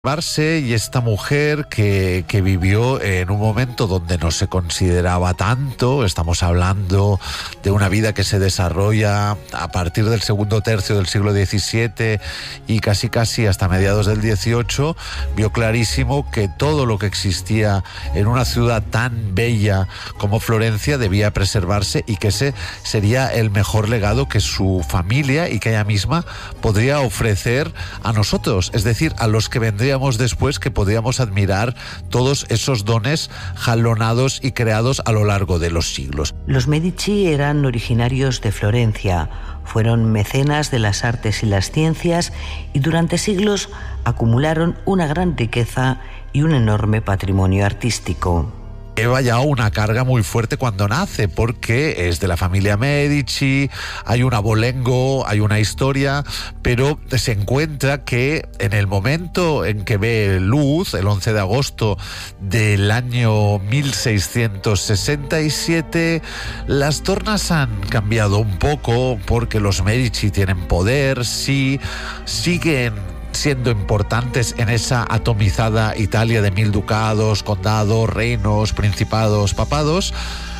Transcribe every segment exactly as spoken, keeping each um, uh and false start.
Barse y esta mujer que, que vivió en un momento donde no se consideraba tanto. Estamos hablando de una vida que se desarrolla a partir del segundo tercio del siglo diecisiete y casi casi hasta mediados del dieciocho. Vio clarísimo que todo lo que existía en una ciudad tan bella como Florencia debía preservarse y que ese sería el mejor legado que su familia y que ella misma podría ofrecer a nosotros, es decir, a los que vendrían después, que podríamos admirar todos esos dones jalonados y creados a lo largo de los siglos. Los Medici eran originarios de Florencia, fueron mecenas de las artes y las ciencias y durante siglos acumularon una gran riqueza y un enorme patrimonio artístico. Lleva ya una carga muy fuerte cuando nace, porque es de la familia Medici, hay un abolengo, hay una historia, pero se encuentra que en el momento en que ve luz, el once de agosto del año mil seiscientos sesenta y siete, las tornas han cambiado un poco, porque los Medici tienen poder, sí, siguen siendo importantes en esa atomizada Italia de mil ducados, condados, reinos, principados, papados,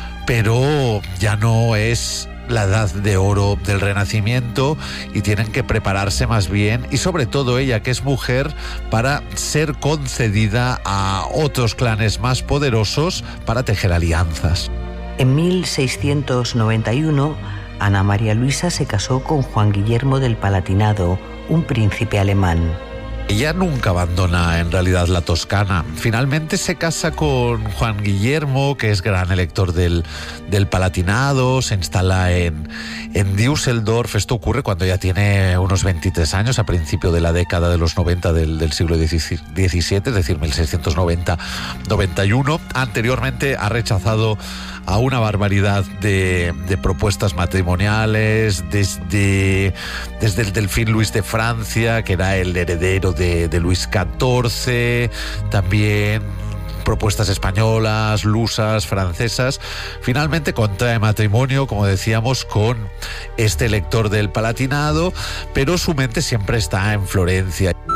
pero ya no es la edad de oro del Renacimiento y tienen que prepararse más bien, y sobre todo ella, que es mujer, para ser concedida a otros clanes más poderosos para tejer alianzas. En mil seiscientos noventa y uno, Ana María Luisa se casó con Juan Guillermo del Palatinado, un príncipe alemán. Ella nunca abandona en realidad la Toscana. Finalmente se casa con Juan Guillermo, que es gran elector del, del Palatinado, se instala en, en Düsseldorf. Esto ocurre cuando ya tiene unos veintitrés años, a principio de la década de los noventa del, del siglo diecisiete, es decir, mil seiscientos noventa noventa y uno. Anteriormente ha rechazado a una barbaridad de, de propuestas matrimoniales, desde, desde el delfín Luis de Francia, que era el heredero de, de Luis catorce, también propuestas españolas, lusas, francesas. Finalmente contrae matrimonio, como decíamos, con este elector del Palatinado, pero su mente siempre está en Florencia.